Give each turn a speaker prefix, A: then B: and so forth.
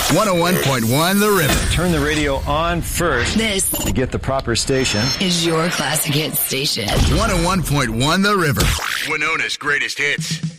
A: 101.1 The River.
B: Turn the radio on first.
C: This
B: to get the proper station.
C: Is your classic hit station.
A: 101.1 The River. Winona's greatest hits.